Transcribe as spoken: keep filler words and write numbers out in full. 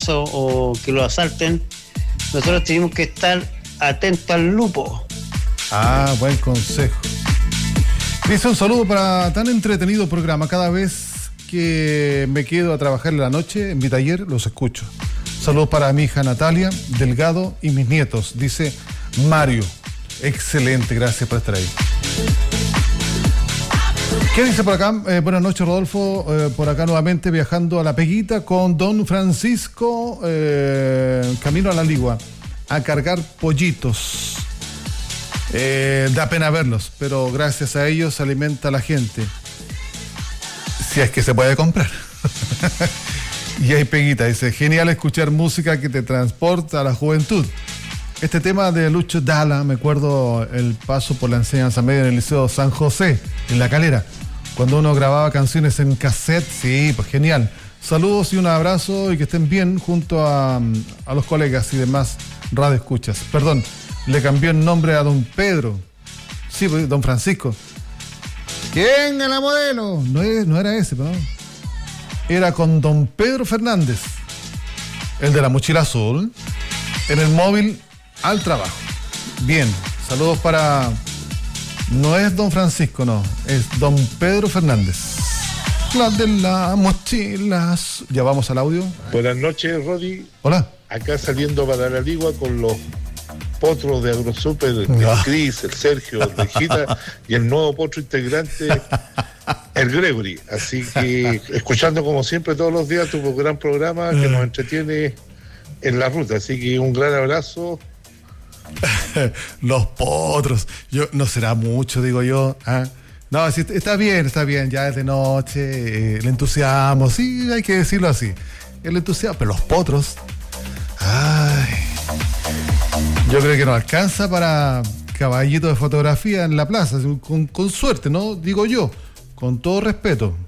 balazo o que lo asalten, nosotros tenemos que estar atentos al lupo. Ah, buen consejo. Dice un saludo para tan entretenido programa. Cada vez que me quedo a trabajar en la noche en mi taller, los escucho. Saludos para mi hija Natalia Delgado y mis nietos, dice Mario. Excelente, gracias por estar ahí. ¿Qué dice por acá? Eh, buenas noches, Rodolfo. Eh, por acá nuevamente viajando a La Peguita con don Francisco, eh, camino a La Ligua, a cargar pollitos. Eh, da pena verlos, pero gracias a ellos se alimenta la gente. Si es que se puede comprar. Y hay Peguita, dice, genial escuchar música que te transporta a la juventud. Este tema de Lucho Dalla, me acuerdo el paso por la enseñanza media en el Liceo San José, en La Calera, cuando uno grababa canciones en cassette. Sí, pues genial. Saludos y un abrazo y que estén bien junto a, a los colegas y demás radioescuchas. Perdón, le cambió el nombre a don Pedro. Sí, pues, don Francisco. ¿Quién es la modelo? No, es, no era ese, ¿no? Era con don Pedro Fernández, el de la mochila azul, en el móvil al trabajo. Bien, saludos para... No es don Francisco, no, es don Pedro Fernández. La de la mochila azul. Ya vamos al audio. Buenas noches, Rodi. Hola. Acá saliendo para La Ligua con los potros de AgroSuper, el Ah. Cris, el Sergio, el Rejita y el nuevo potro integrante, el Gregory. Así que escuchando como siempre todos los días tu gran programa que nos entretiene en la ruta. Así que un gran abrazo. Los potros. Yo, no será mucho, digo yo. ¿Ah? No, sí, está bien, está bien. Ya es de noche, eh, el entusiasmo, sí, hay que decirlo así. El entusiasmo, pero los potros. Ay. Yo creo que no alcanza para caballito de fotografía en la plaza, con, con suerte, ¿no? Digo yo, con todo respeto.